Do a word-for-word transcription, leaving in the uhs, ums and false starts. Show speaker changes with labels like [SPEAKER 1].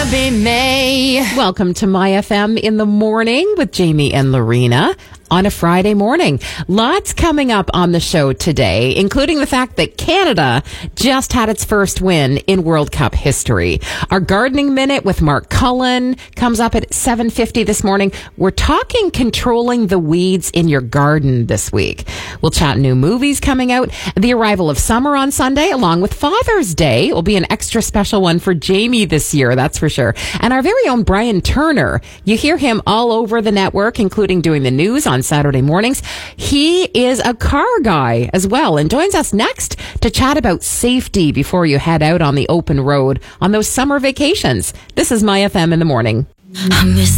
[SPEAKER 1] Happy May.
[SPEAKER 2] Welcome to My F M in the morning with Jamie and Lorena on a Friday morning. Lots coming up on the show today, including the fact that Canada just had its first win in World Cup history. Our gardening minute with Mark Cullen comes up at seven fifty this morning. We're talking controlling the weeds in your garden this week. We'll chat new movies coming out, the arrival of summer on Sunday, along with Father's Day. It will be an extra special one for Jamie this year, that's for sure. And our very own Brian Turner. You hear him all over the network, including doing the news on Saturday mornings. He is a car guy as well and joins us next to chat about safety before you head out on the open road on those summer vacations. This is My F M in the morning.
[SPEAKER 1] I miss